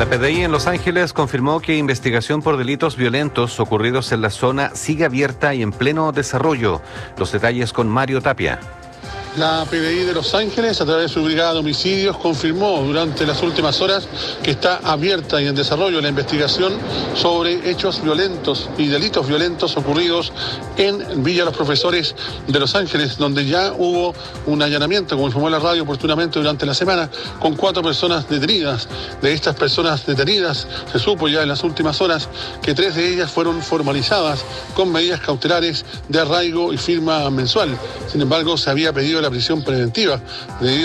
La PDI en Los Ángeles confirmó que investigación por delitos violentos ocurridos en la zona sigue abierta y en pleno desarrollo. Los detalles con Mario Tapia. La PDI de Los Ángeles, a través de su brigada de homicidios, confirmó durante las últimas horas que está abierta y en desarrollo la investigación sobre hechos violentos y delitos violentos ocurridos en Villa Los Profesores de Los Ángeles, donde ya hubo un allanamiento, como informó la radio oportunamente durante la semana, con 4 personas detenidas. De estas personas detenidas, se supo ya en las últimas horas que 3 de ellas fueron formalizadas con medidas cautelares de arraigo y firma mensual. Sin embargo, se había pedido la prisión preventiva debido